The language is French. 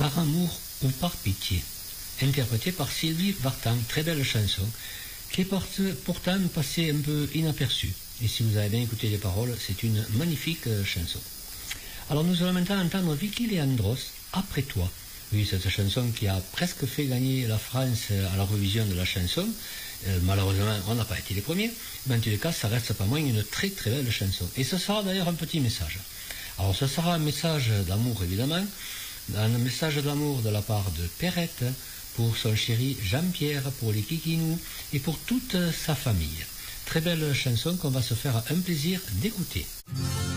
Par amour ou par pitié, interprétée par Sylvie Vartan, très belle chanson, qui porte pourtant passée un peu inaperçue. Et si vous avez bien écouté les paroles, c'est une magnifique chanson. Alors nous allons maintenant entendre Vicky Leandros, Après toi. Oui, cette chanson qui a presque fait gagner la France à la revision de la chanson. Malheureusement, on n'a pas été les premiers, mais en tous les cas, ça reste pas moins une très très belle chanson. Et ce sera d'ailleurs un petit message. Alors ce sera un message d'amour évidemment, un message d'amour de la part de Perrette pour son chéri Jean-Pierre, pour les Kikinous et pour toute sa famille. Très belle chanson qu'on va se faire un plaisir d'écouter.